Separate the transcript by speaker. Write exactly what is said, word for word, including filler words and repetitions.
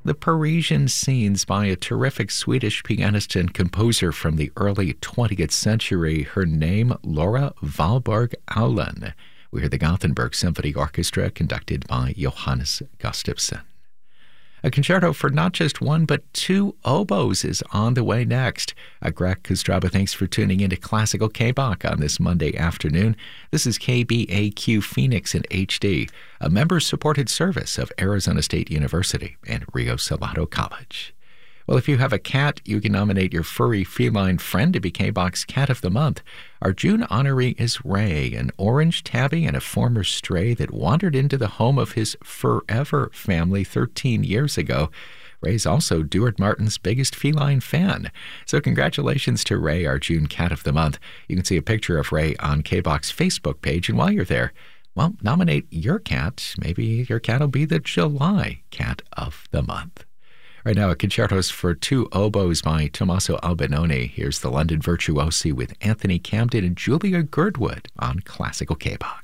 Speaker 1: The Parisian Scenes by a terrific Swedish pianist and composer from the early twentieth century. Her name, Laura Valborg Aulen. We hear the Gothenburg Symphony Orchestra conducted by Johannes Gustafsson. A concerto for not just one, but two oboes is on the way next. Uh, Greg Kostraba, thanks for tuning into Classical K-Bach on this Monday afternoon. This is K B A Q Phoenix in H D, a member-supported service of Arizona State University and Rio Salado College. Well, if you have a cat, you can nominate your furry feline friend to be K-Bach's Cat of the Month. Our June honoree is Ray, an orange tabby and a former stray that wandered into the home of his Forever family thirteen years ago. Ray's also Duard Martin's biggest feline fan. So congratulations to Ray, our June Cat of the Month. You can see a picture of Ray on K-Bach's Facebook page, and while you're there, well, nominate your cat. Maybe your cat will be the July Cat of the Month. Right now, a concertos for two oboes by Tommaso Albinoni. Here's the London Virtuosi with Anthony Camden and Julia Girdwood on Classical K-Bach.